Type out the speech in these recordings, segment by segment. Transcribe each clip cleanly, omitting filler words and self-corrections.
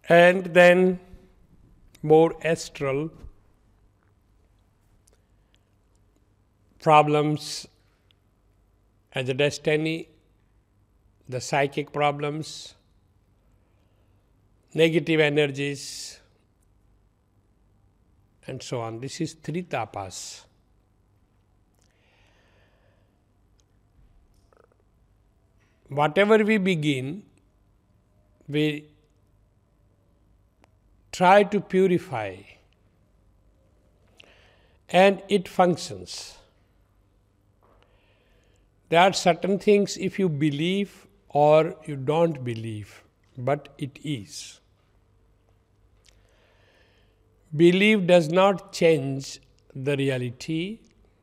and then more astral problems as a destiny, the psychic problems, negative energies, and so on. This is three tapas. Whatever we begin, we try to purify, and it functions. There are certain things if you believe or you don't believe, but it is. Belief does not change the reality,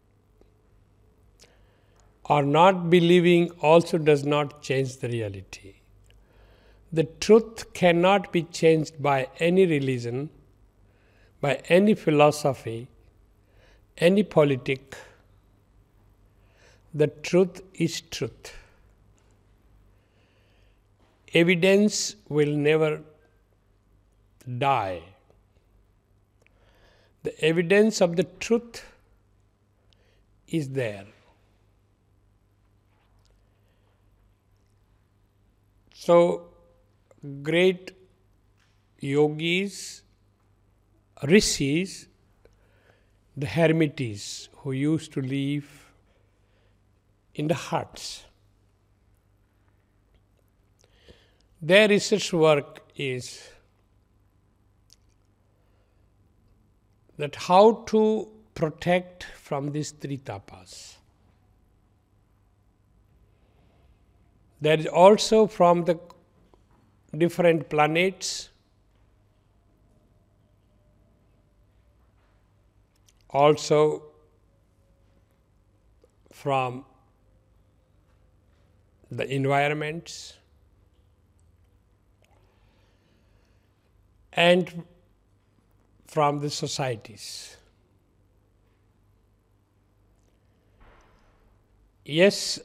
or not believing also does not change the reality. The truth cannot be changed by any religion, by any philosophy, any politic. The truth is truth. Evidence will never die. The evidence of the truth is there. So, great yogis, rishis, the hermits who used to live in the huts, their research work is that how to protect from these three tapas. There is also from the different planets, also from the environments, and from the societies. Yes,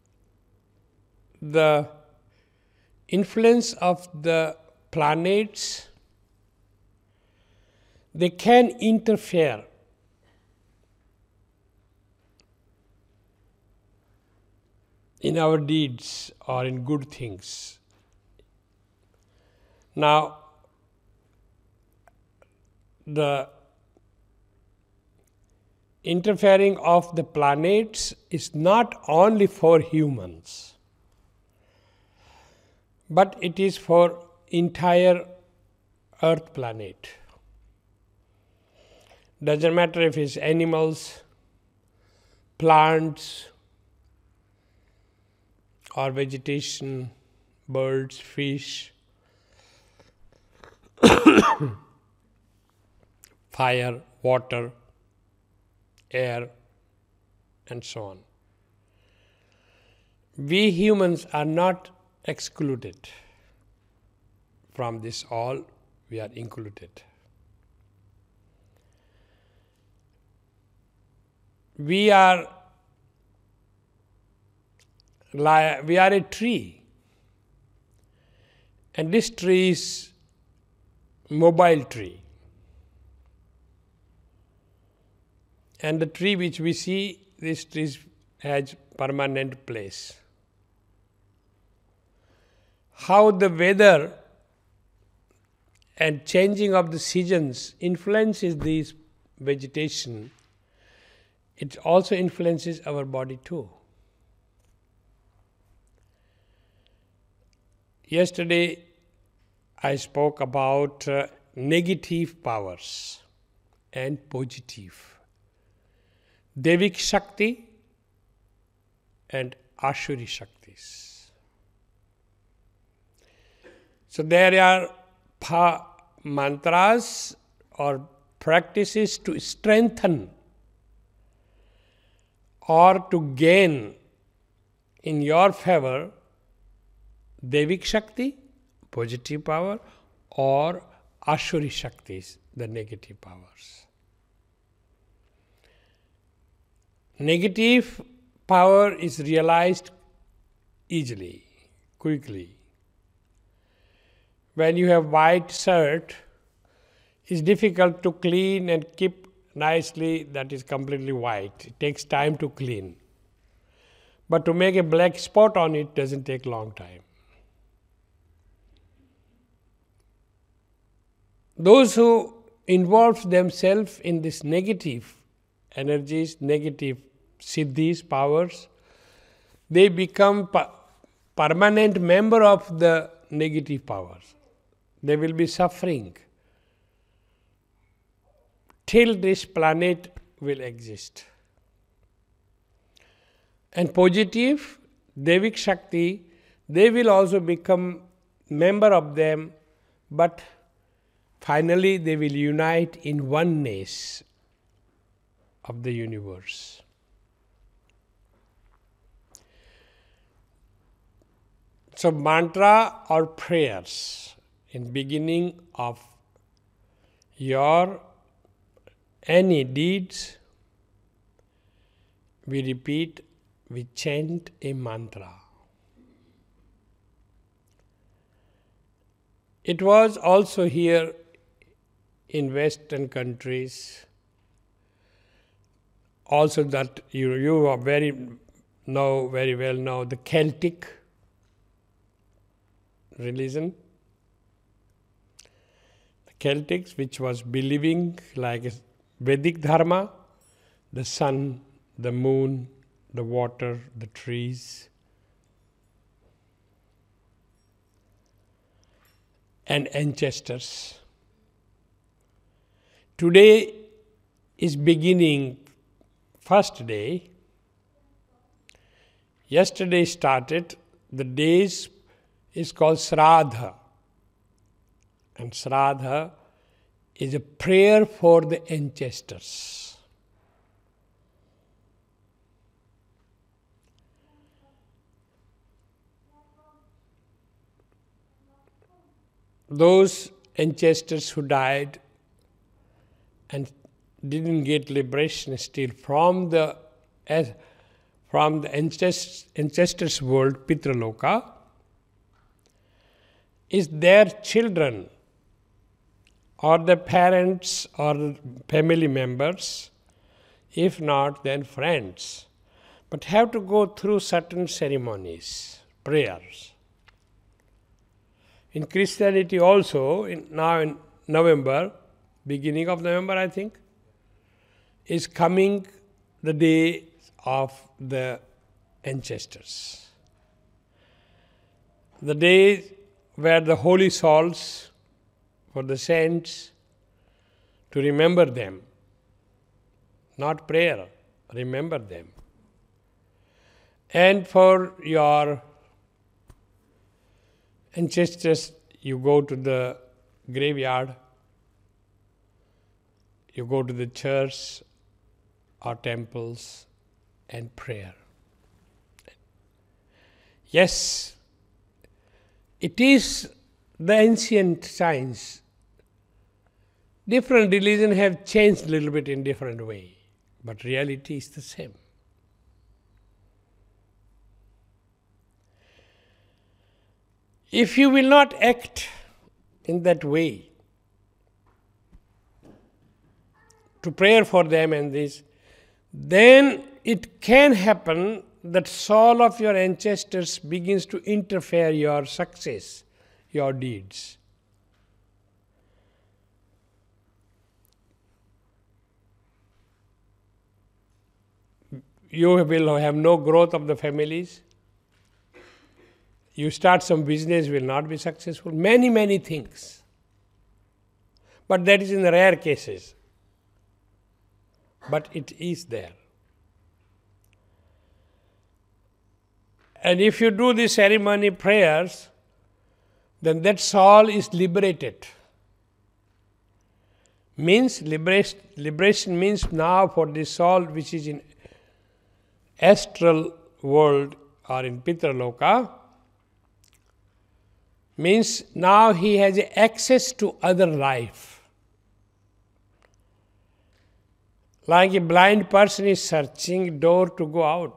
the influence of the planets, they can interfere in our deeds or in good things. Now, the interfering of the planets is not only for humans, but it is for entire Earth planet. Doesn't matter if it's animals, plants, or vegetation, birds, fish, fire, water, air, and so on. We humans are not excluded from this all, we are included. We are a tree, and this tree is mobile tree. And the tree which we see, this tree has permanent place. How the weather and changing of the seasons influences this vegetation, it also influences our body too. Yesterday I spoke about negative powers and positive. Devik Shakti and Ashuri Shaktis. So there are mantras or practices to strengthen or to gain in your favor Devik Shakti, positive power, or Ashuri Shaktis, the negative powers. Negative power is realized easily, quickly. when you have white shirt, it's difficult to clean and keep nicely that is completely white. It takes time to clean. But to make a black spot on it doesn't take long time. Those who involve themselves in this negative energies, negative siddhis, powers, they become permanent member of the negative powers. They will be suffering till this planet will exist. And positive, Devik Shakti, they will also become member of them, but finally they will unite in oneness of the universe. So mantra or prayers in beginning of your any deeds, we repeat, we chant a mantra. It was also here in Western countries, also that you are very well know the Celtic religion. The Celtics, which was believing like a Vedic dharma, the sun, the moon, the water, the trees, and ancestors. Today is beginning first day. Yesterday started, the days is called Shraddha. And Shraddha is a prayer for the ancestors. Those ancestors who died and didn't get liberation still from the ancestors' world, Pitraloka, is their children or the parents or family members, if not then friends, but have to go through certain ceremonies, prayers. In Christianity also, now in November, beginning of November I think, is coming the day of the ancestors. The day where the holy souls, for the saints, to remember them. Not prayer, remember them. And for your ancestors, you go to the graveyard, you go to the church or temples and prayer. Yes, it is the ancient science. Different religions have changed a little bit in different way, but reality is the same. If you will not act in that way, to pray for them and this, then it can happen that soul of your ancestors begins to interfere your success, your deeds. You will have no growth of the families. You start some business, will not be successful. Many things. But that is in the rare cases. But it is there. And if you do the ceremony prayers, then that soul is liberated. Means liberation means now for the soul which is in astral world or in Pitraloka, means now he has access to other life. Like a blind person is searching door to go out.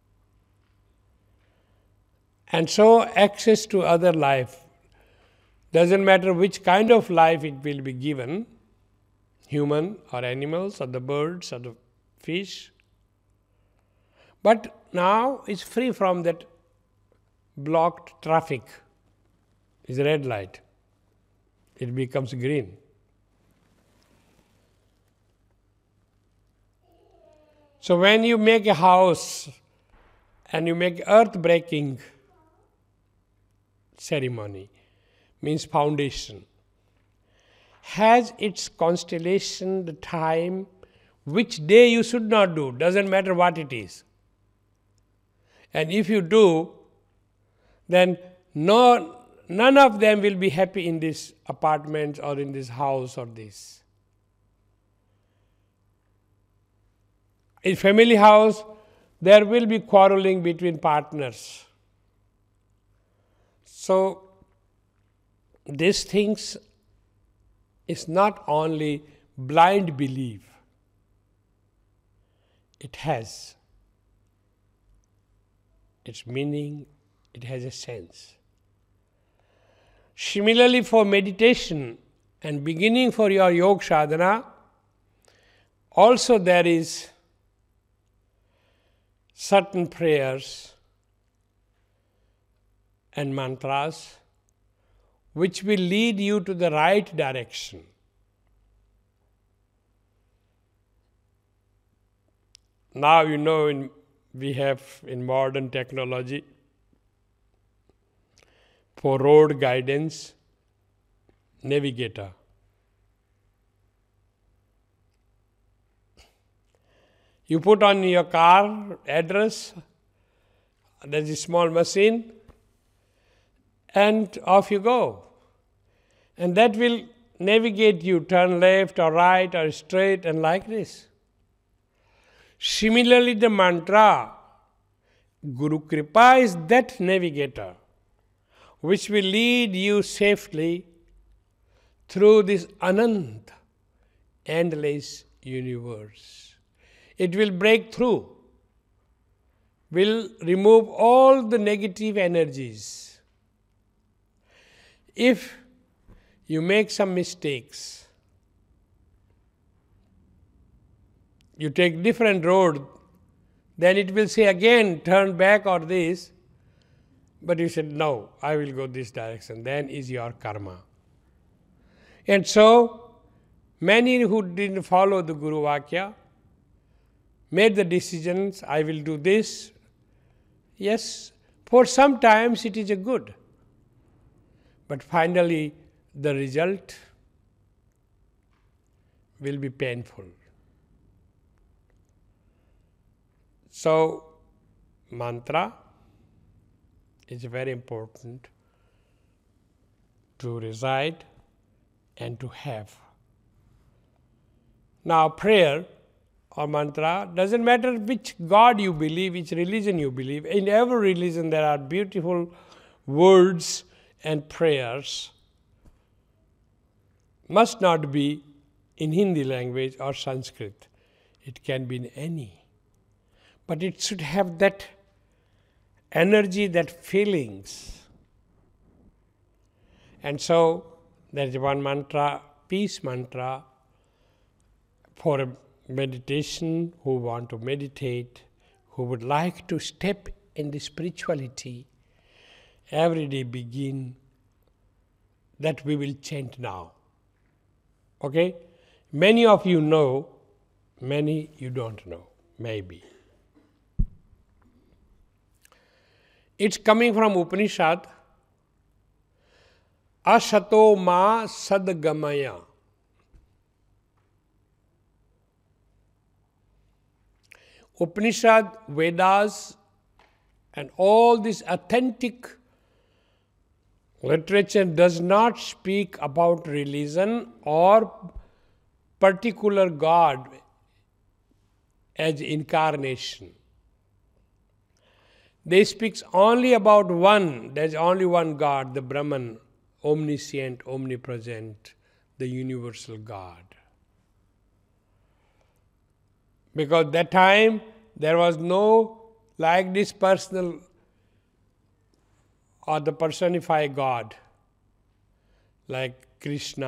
And so access to other life. Doesn't matter which kind of life it will be given, human or animals or the birds or the fish. But now it's free from that blocked traffic. It's a red light. It becomes green. So when you make a house and you make earth-breaking ceremony, means foundation, has its constellation, the time, which day you should not do, doesn't matter what it is. And if you do, then none of them will be happy in this apartment or in this house or this. In family house, there will be quarreling between partners. So, these things is not only blind belief, it has its meaning, it has a sense. Similarly, for meditation and beginning for your yoga sadhana, also there is certain prayers and mantras which will lead you to the right direction. Now you know we have in modern technology for road guidance, navigator. You put on your car address, there's a small machine, and off you go. And that will navigate you, turn left or right or straight and like this. Similarly, the mantra, Guru Kripa is that navigator which will lead you safely through this Anant, endless universe. It will break through, will remove all the negative energies. If you make some mistakes, you take different road, then it will say again, turn back or this, but you said, no, I will go this direction, then is your karma. And so, many who didn't follow the Guru Vakya, made the decisions, I will do this. Yes, for some times it is a good. But finally, the result will be painful. So, mantra is very important to reside and to have. Now, prayer or mantra, doesn't matter which God you believe, which religion you believe. In every religion there are beautiful words and prayers. Must not be in Hindi language or Sanskrit. It can be in any. But it should have that energy, that feelings. And so there is one mantra, peace mantra, for a meditation, who want to meditate, who would like to step in the spirituality, every day begin that we will chant now. Okay? Many of you know, many you don't know, maybe. It's coming from Upanishad, Asato ma sadgamaya. Upanishad, Vedas, and all this authentic literature does not speak about religion or particular God as incarnation. They speak only about one, there's only one God, the Brahman, omniscient, omnipresent, the universal God. Because that time there was no like this personal or the personified God. like Krishna